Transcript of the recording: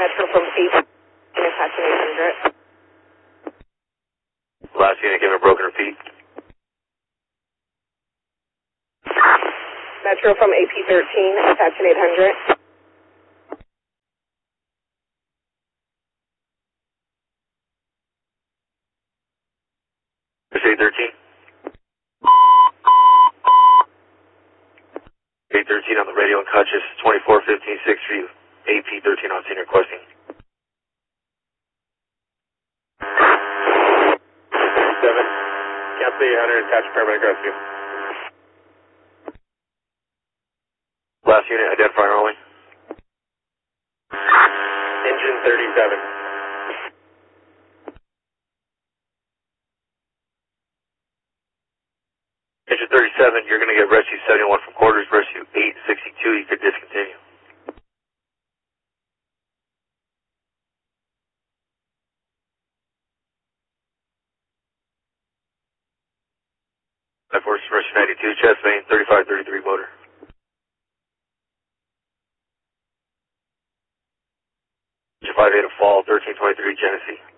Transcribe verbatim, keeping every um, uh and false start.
Metro from eight, attaching eight hundred. Last unit, give me a broken repeat. Metro from A P thirteen, attaching eight hundred. eight thirteen. eight thirteen on the radio in Cutchess, twenty-four fifteen sixth Street, A P thirteen on scene requesting. seven, cancel eight hundred, attach paramedic rescue. Last unit, identifier only. Engine thirty-seven. Engine thirty-seven, you're going to get rescue seventy-one from quarters, rescue eight sixty-two, you could discontinue. Five Force, rescue ninety-two, chest vein, thirty-five thirty-three motor. Engine five eight, a fall, thirteen twenty-three, Genesee.